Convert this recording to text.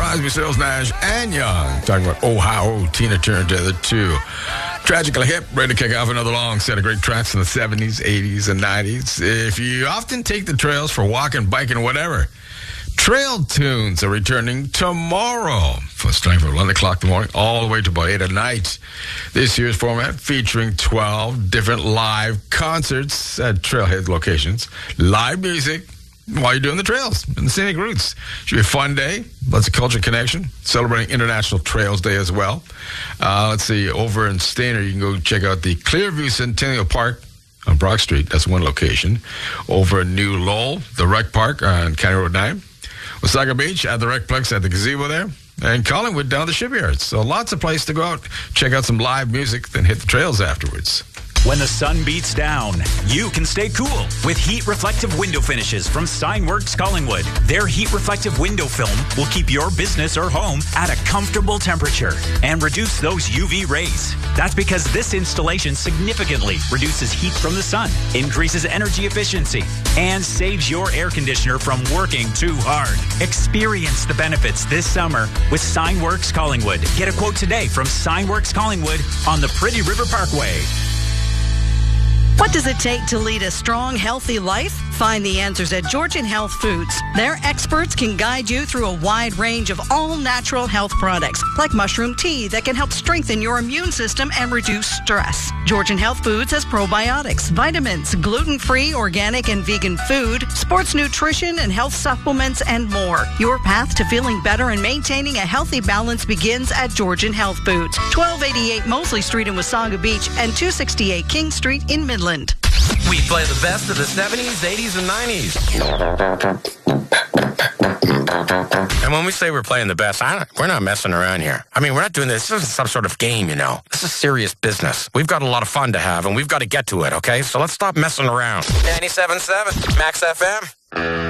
Crosby, Stills, Nash, and Young. Talking about Oh How Tina Turner to the two. Tragically Hip, ready to kick off another long set of great tracks in the 70s, 80s, and 90s. If you often take the trails for walking, biking, whatever, Trail Tunes are returning tomorrow. Starting from 11 o'clock in the morning all the way to about 8 at night. This year's format featuring 12 different live concerts at trailhead locations. Live music while you're doing the trails and the scenic routes. Should be a fun day. Lots of culture connection. Celebrating International Trails Day as well. Let's see, over in Stayner, you can go check out the Clearview Centennial Park on Brock Street. That's one location. Over in New Lowell, the Rec Park on County Road 9. Wasaga Beach at the Recplex at the gazebo there. And Collingwood down the shipyards. So lots of places to go out, check out some live music, then hit the trails afterwards. When the sun beats down, you can stay cool with heat reflective window finishes from Steinworks Collingwood. Their heat reflective window film will keep your business or home at a comfortable temperature and reduce those UV rays. That's because this installation significantly reduces heat from the sun, increases energy efficiency, and saves your air conditioner from working too hard. Experience the benefits this summer with Steinworks Collingwood. Get a quote today from Steinworks Collingwood on the Pretty River Parkway. What does it take to lead a strong, healthy life? Find the answers at Georgian Health Foods. Their experts can guide you through a wide range of all-natural health products, like mushroom tea that can help strengthen your immune system and reduce stress. Georgian Health Foods has probiotics, vitamins, gluten-free, organic, and vegan food, sports nutrition, and health supplements, and more. Your path to feeling better and maintaining a healthy balance begins at Georgian Health Foods, 1288 Mosley Street in Wasaga Beach and 268 King Street in Midland. We play the best of the 70s, 80s, and 90s. And when we say we're playing the best, we're not messing around here. I mean, we're not doing this. This isn't some sort of game, you know. This is serious business. We've got a lot of fun to have, and we've got to get to it, okay? So let's stop messing around. 97.7 Max FM.